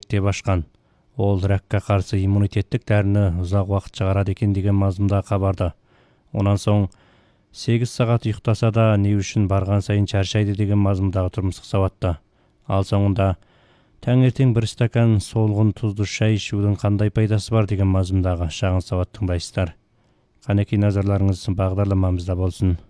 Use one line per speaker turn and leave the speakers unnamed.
деректеп ашкан. Ол ракка каршы иммунитеттик дарыны узак убакыт чыгарат экен деген мазмунда кабарды. Онан соң 8 саат уктаса да не үчүн барган сайын чарчайды деген мазмундагы турмуштук сабатта. Ал соңунда таңертең bir стакан солгун туздуу чай ичүүдүн кандай пайдасы бар деген мазмундагы шагын сабат тыңдайсыздар. Канеки назарларыңыз багдарламамызда болсун.